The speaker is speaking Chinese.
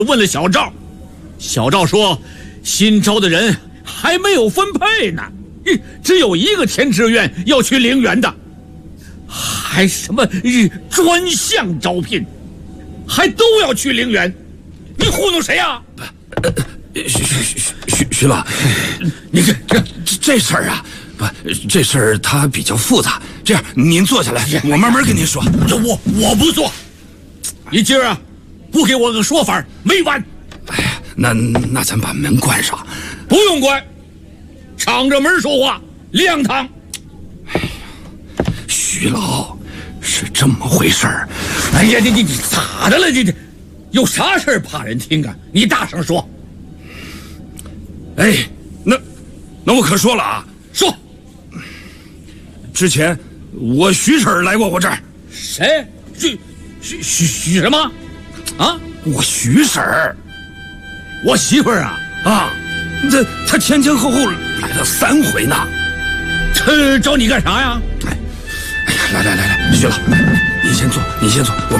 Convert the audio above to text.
问了小赵，小赵说新招的人还没有分配呢，只有一个填志愿要去陵园的，还什么专项招聘，还都要去陵园，你糊弄谁呀？ 徐老，你这事儿啊，这事儿它比较复杂。这样，您坐下来，我慢慢跟您说。 我不做，你今儿啊，不给我个说法没完。 哎呀，那咱把门关上。 不用关，敞着门说话，亮堂。 哎呀，徐老，是这么回事儿。 哎呀，你咋的了？你有啥事儿怕人听啊？你大声说。 哎，那我可说了啊， 说。 之前我徐婶来过我这儿。 谁？许什么？啊？ 我徐婶儿， 我媳妇儿啊？ 啊，她前前后后来了3回呢。 她找你干啥呀？ 哎呀，来，徐老，你先坐，我。